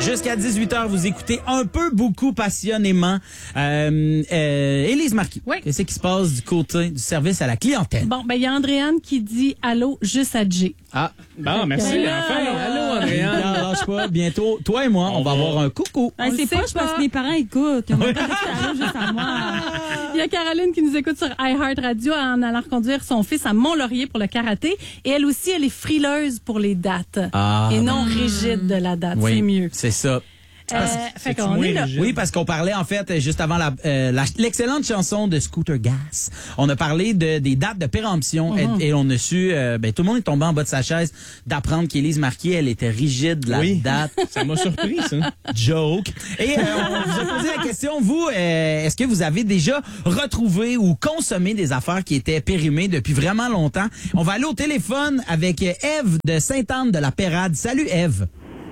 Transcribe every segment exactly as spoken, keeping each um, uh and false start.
Jusqu'à dix-huit heures, vous écoutez un peu, beaucoup, passionnément euh, euh, Élise Marquis. Oui. Qu'est-ce qui se passe du côté du service à la clientèle? Bon, ben il y a Andréane qui dit allô juste à J. Ah, bon, merci. Ben là, Enfin, allô, non, Andréane. lâche pas. Bientôt, toi et moi, on, on va avoir un coucou. Ah, c'est sait pas, je pas. pense que mes parents écoutent. Ils ont même pas dit allô juste à moi. Il y a Caroline qui nous écoute sur iHeartRadio en allant reconduire son fils à Mont-Laurier pour le karaté. Et elle aussi, elle est frileuse pour les dates. Ah. Et non rigide de la date. Oui, C'est mieux. c'est ça. Euh, fait qu'on moins est là. rigide. Oui, parce qu'on parlait, en fait, juste avant la, euh, la- l'excellente chanson de Scooter Gas. On a parlé de, des dates de péremption Mm-hmm. et, et on a su, euh, ben, tout le monde est tombé en bas de sa chaise d'apprendre qu'Élise Marquis, elle était rigide de la Oui. date. Ça m'a surpris, ça. Joke. Et euh, on vous a posé la question, vous, euh, est-ce que vous avez déjà retrouvé ou consommé des affaires qui étaient périmées depuis vraiment longtemps? On va aller au téléphone avec Ève de Sainte-Anne de la Pérade. Salut, Ève.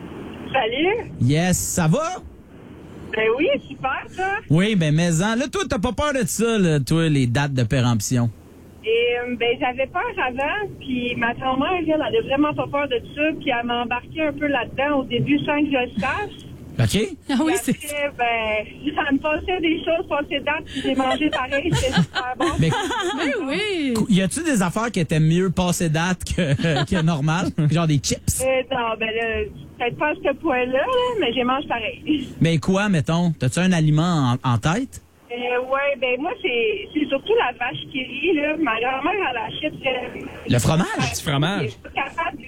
Salut. Yes, ça va? Ben oui, super, ça. Oui, ben mais-en. Là, toi, t'as pas peur de ça, là, toi, les dates de péremption? Et euh, ben j'avais peur avant, puis ma grand-mère, elle, elle avait vraiment pas peur de ça, puis elle m'a embarqué un peu là-dedans au début sans que je le sache. OK? Ah oui, Puis c'est après, ben, ça me passait des choses, passées date, puis j'ai mangé pareil, c'était super bon. Mais oui, oui. y a-tu des affaires qui étaient mieux passées date que, que normal? Genre des chips? Euh, non, ben là, peut-être pas à ce point-là, là, mais j'ai mangé pareil. Mais quoi, mettons? T'as-tu un aliment en, en tête? Euh, ouais, ben moi, c'est c'est surtout la vache qui rit, là. Ma grand-mère, elle achète... Euh, Le fromage? Du fromage. Je suis pas capable de...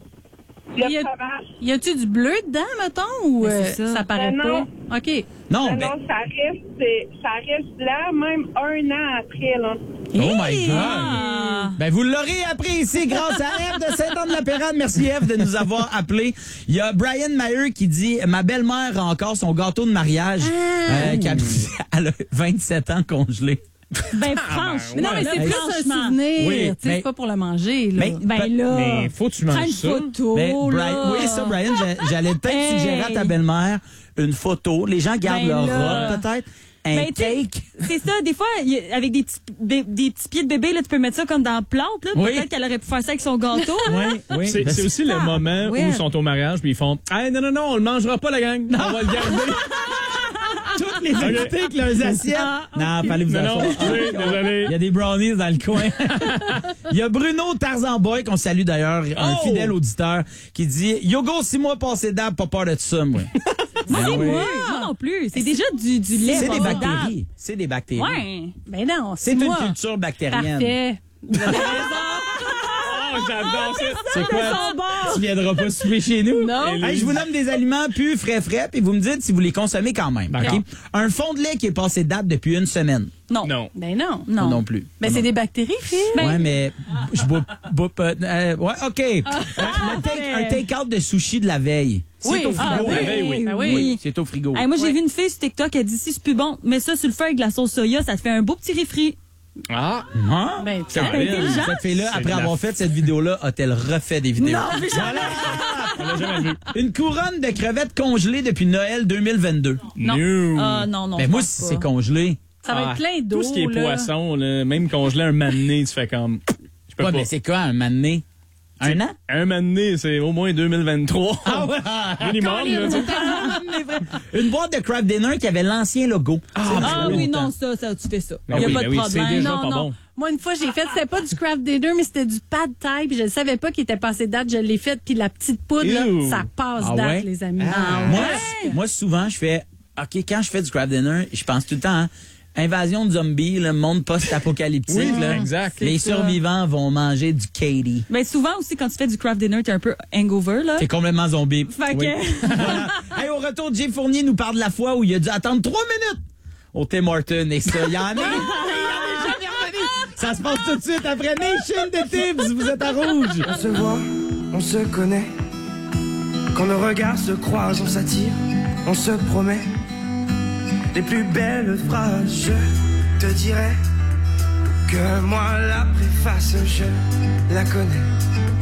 Il y Le a- fromage. Y a-tu du bleu dedans, mettons, ou Ben, euh, c'est ça. ça paraît Ben, non. pas? OK. Non, Non, ben... non, ça reste, c'est- ça reste là, même un an après, là. Oh my God! Ah. Ben, vous l'aurez appris ici grâce à Ève de Sainte-Anne-de-la-Pérade. Merci, Ève, de nous avoir appelés. Il y a Brian Maher qui dit « Ma belle-mère a encore son gâteau de mariage euh, qui a, elle a vingt-sept ans congelé. » Ben, franchement. Non, mais c'est Hey, plus franchement. un souvenir. Oui, tu sais, mais- c'est pas pour le manger, là. Mais- Ben là. Mais faut que tu prends manges une ça. photo, Mais là. Brian, oui, ça, Brian, j'a- j'allais peut-être Hey. suggérer à ta belle-mère une photo. Les gens gardent Ben leur là. robe, peut-être. Un Ben, tu sais, cake. c'est ça, des fois, y a- avec des petits, bé- des petits pieds de bébé, là, tu peux mettre ça comme dans la plante, là. Oui. Peut-être qu'elle aurait pu faire ça avec son gâteau. Oui, oui. C'est Ben, c'est aussi le moment ouais. où ils sont au mariage puis ils font « Hey, non, non, non, on le mangera pas, la gang. On va le garder. toutes les invités avec leurs assiettes. Non, fallait vous Non, non, asseoir. oui, désolé. Il y a des brownies dans le coin. Il y a Bruno Tarzan Boy, qu'on salue d'ailleurs, un Oh! fidèle auditeur, qui dit « Yogo, six mois passés d'âme, pas peur de ça, moi. » Moi, Ben oui. moi, moi non plus. C'est déjà du, du lait. C'est des pas bactéries. C'est des bactéries. Ouais. Ben non, C'est une moi. culture bactérienne. Parfait. Vous avez raison. Oh, j'adore ça. C'est quoi? Tu viendras pas souper chez nous? Non. Hey, je vous nomme des aliments plus frais frais, puis vous me dites si vous les consommez quand même. D'accord. OK? Un fond de lait qui est passé date depuis une semaine. Non. Non. Ben non. Non. Non plus. Ben Non. c'est des bactéries, Phil. Ouais, mais je bois, bois pas. euh, ouais, OK. Euh, le take- un take-out de sushi de la veille. C'est Oui. au frigo. Ah, oui. oui, Ben oui. Ben oui. C'est au frigo. Hey, moi, j'ai Ouais. vu une fille sur TikTok, elle dit si c'est plus bon, mets ça sur le feu avec de la sauce soya, ça te fait un beau petit refri. Ah, Hein? Ben, Caroline. intelligent. Cette fille-là, C'est après de la avoir fait cette vidéo-là, a-t-elle refait des vidéos? Non, mais Voilà. on l'a jamais vu. Une couronne de crevettes congelées depuis Noël deux mille vingt-deux. Non. No. Ah, non, non. Mais je moi, pense si pas. c'est congelé. ça va Ah, être plein d'eau. Tout ce qui est là. poisson, là, même congelé un mané, tu fais comme... Je peux Ouais, pas. mais c'est quoi un mané? Un an? Un mané, c'est au moins deux mille vingt-trois. Ah ouais? Minimum, là, tu sais. Une boîte de Kraft Dinner qui avait l'ancien logo. Ah oui, non, ça, ça, tu fais ça. Il Ben n'y a oui, pas ben de oui, problème. c'est déjà Non, pas non. bon. Moi, une fois, j'ai fait, c'était pas du craft dinner, mais c'était du pad thai, puis je ne savais pas qu'il était passé date. Je l'ai fait, puis la petite poudre, là, Ew. ça passe Ah date, ouais? les amis. Moi, moi, souvent, je fais, OK, quand je fais du Kraft Dinner, je pense tout le temps, hein, invasion de zombies, le monde post-apocalyptique. Oui, là. exact. Les C'est ça. survivants vont manger du Katie. Mais souvent aussi, quand tu fais du craft dinner, t'es un peu hangover, là. T'es complètement zombie. Fait que- Oui. Voilà. Hey, au retour, Jay Fournier nous parle de la fois où il a dû attendre trois minutes au Tim Hortons. Et ça, il y en a. Il y en a jamais revenu. Ça se passe tout de suite après Nation de Tibbs. Vous êtes à rouge. On se voit, on se connaît. Quand nos regards se croisent, on s'attire, on se promet. Les plus belles phrases, je te dirai que moi la préface, je la connais.